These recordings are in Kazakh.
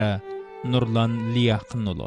Нұрлан Лияқынұлы.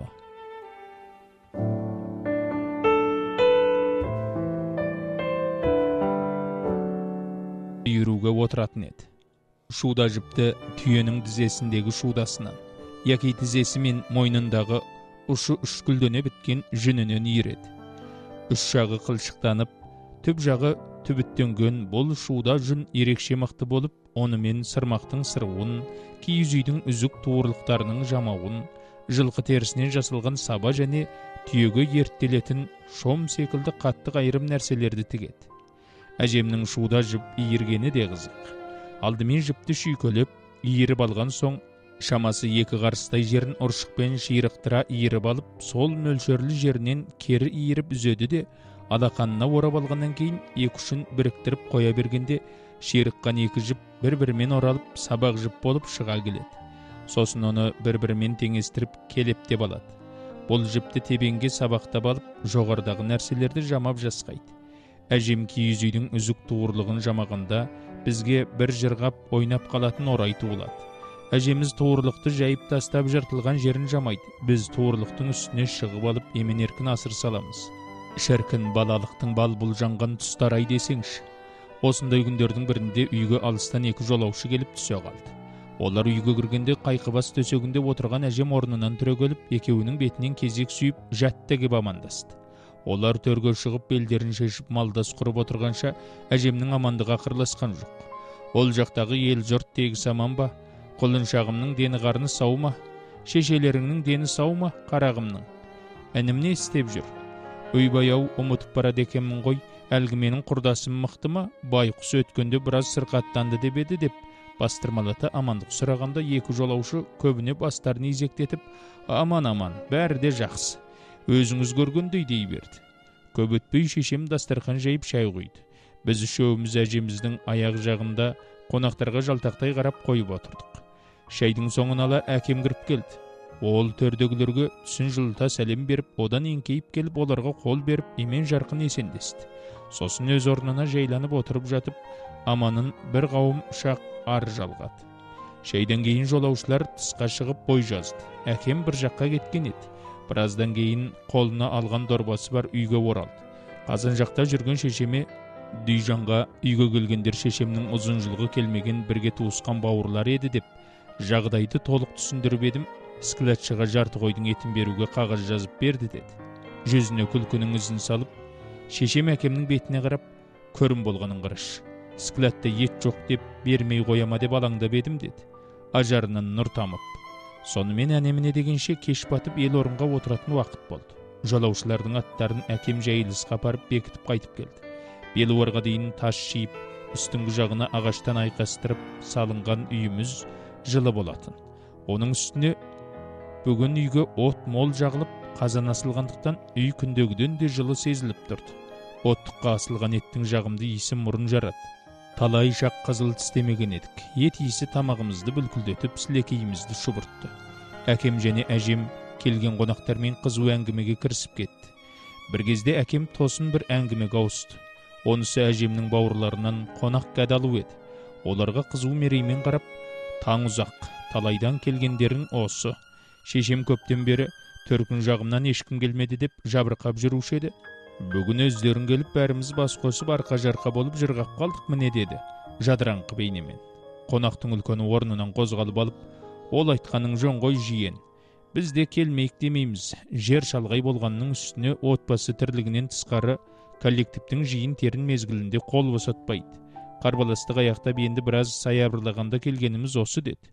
Үйіруге отыратын еді. Шуда жіпті түйенің тізесіндегі шудасынан, яки тізесі мен мойнындағы ұшы үшкілдене біткен жүнінен иіреді. Үш жағы қылшықтанып, түп жағы түбіттенген бұл шуда жүн ерекше мықты болып, онымен сырмақтың сырғуын, киіз үйдің үзік туырлықтарының жамауын, жылқы терісінен жасалған саба және түйеге ертелетін шом секілді қатты қайырым нәрселерді тігеді. Әжемнің шуда жіп иіргені де қызық. Алдымен жіпті шүйкөлеп, иіріп алған соң, шамасы 2 қарыстай жерін ұршықпен шиырықтыра иіріп алып, сол мөлшерлі жерінен кері иіріп үзеді де, алақанына орап алғаннан кейін 2 ұшын біріктіріп қоя бергенде, шиырыққан 2 жіп бір-бірімен оралып, сабақ жіп болып шыға келеді. Сосын оны бір-бірімен теңестіріп келептеп алады. Бұл жіпті тебенге сабақтап алып, жоғардағы нәрселерді жамап жасқайды. Әжем киіз үйдің үзік туырлығын жамағанда, бізге бір жырғап ойнап қалатын орай туылады. Әжеміз туырлықты жайып тастап жыртылған жерін жамайды. Біз туырлықтың үстіне шығып алып, емен-еркін асыр саламыз. Шіркін балалықтың бал бұлжанған тұстар-ай десеңші. Осындай күндердің бірінде үйге алыстан 2 жолаушы келіп түсе қалды. Олар үйге кіргенде қайқыбас төсегінде отырған әжем орнынан түрегеліп, екеуінің бетінен кезек сүйіп, жатты кеп амандасты. Олар төрге шығып белдерін шешіп малдас құрып отырғанша, әжемнің амандығы ақырласқан жоқ. Ол жақтағы ел жұрт тегіс аман ба? Құлыншағымның дені қарны сау ма? Шешелеріңнің дені сау ма, қарағымның? Әнім не істеп жүр? Өйбай-ау, ұмытып барады екенмін ғой, әлгі менің құрдасым мықты ма? Байқұс өткенде біраз сырқаттанды деп еді деп, бастырмалата амандық сұрағанда 2 жолаушы көбіне бастарын изектетіп, аман-аман, бәрі де жақсы. Өзіңіз көргендей дей берді. Көп өтпей шешем дастархан жайып шай қойды. Біз үшеуміз әжеміздің аяқ жағында қонақтарға жалтақтай қарап қойып отырдық. Шайдың соңын ала әкем кіріп келді. Ол төрдегілерге түсін жылыта сәлем беріп, одан еңкейіп келіп, оларға қол беріп, емен жарқын есендесті. Сосын өз орнына жайланып отырып жатып, аманын бір қауым шақ ар жалғады. Шайдан кейін жолаушылар тысқа шығып бой жазды. Әкем бір жаққа кеткен еді. Біраздан кейін қолына алған дорбасы бар үйге оралды. Қазан жақта жүрген шешеме Дүйжанға үйге келгендер шешемнің ұзын жылғы келмеген бірге туысқан бауырлар еді деп, жағдайды толық түсіндіріп едім. Скілатшыға жарты қойдың етін беруге қағаз жазып берді деді. Жүзіне күлкінің ізін салып, шешем әкемнің бетіне қарап, көрім болғанын қарашы. Скілатта ет жоқ деп, бермей қояма деп алаңдап едім деді. Ажарынан нұр тамып. Сонымен әнеміне дегенше кеш батып ел орынға отыратын уақыт болды. Жолаушылардың аттарын әкем жайылысқа апарып бекітіп қайтып келді. Белуарға дейін тас шиіп, үстіңгі жағына ағаштан айқастырып салынған үйіміз жылы болатын. Оның үстіне бүгін үйге от мол жағылып, қазан асылғандықтан үй күндегіден де жылы сезіліп тұрды. Оттыққа асылған еттің жағымды иісі мұрын жарады. Талай жақ қызыл тістемеген едік. Ет иісі тамағымызды бүлкілдетіп, сілекейімізді шұбыртты. Әкем және әжем келген қонақтармен қызу әңгімеге кірісіп кетті. Бір кезде әкем тосын бір әңгімеге ауысты. Онысы әжемнің бауырларынан қонақ кәдалу еді. Оларға қызу мереймен қарап, таң ұзақ, талайдан келгендерің осы. Шешем көптен бері төркін жағымнан ешкім келмеді деп жабырқап жүруші еді. Бүгін өздерің келіп бәріміз бас қосып арқа-жарқа болып жырғап қалдық міне деді, жадыраңқы бейнемен. Қонақтың үлкені орнынан қозғалып алып, ол айтқаның жөн ғой жиен. Біз де келмейік демейміз. Жер шалғай болғанның үстіне отбасы тірлігінен тысқары коллективтің жиын терін мезгілінде қол босатпайды. Қарбаластық аяқтап енді біраз саябырлағанда келгеніміз осы деді.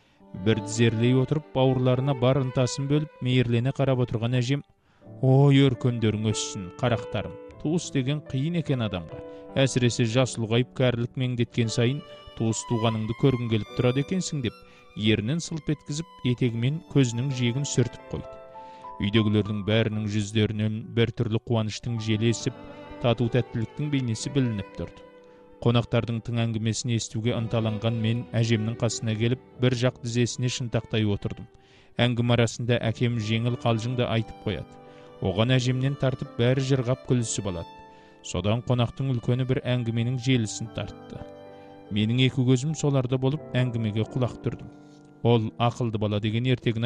Бір тізерлей отырып, бауырларына бар ынтасын бөліп, мейірлене қарап отырған әжем, ой өркендерің өссін, қарақтарым. Туыс деген қиын екен адамға. Әсіресе жас ұлғайып кәрілік меңдеткен сайын туыс туғаныңды көргің келіп тұрады екенсің деп, ерінен сылп еткізіп, етегімен көзінің жиегін сүртіп қойды. Үйдегілердің бәрінің жүздерінен бір түрлі қуаныштың желі есіп, тату тәттіліктің бейнесі білініп тұрды. Қонақтардың тың әңгімесін естуге ынталанған мен әжемнің қасына келіп, бір жақ тізесіне шынтақтай отырдым. Әңгіме арасында әкем жеңіл қалжыңды айтып қояды. Оған әжемнен тартып бәрі жырғап күлісіп алады. Содан қонақтың үлкені бір әңгіменің желісін тартты. Менің екі көзім соларда болып әңгімеге құлақ түрдім. Ol akyldy bola degen ertegine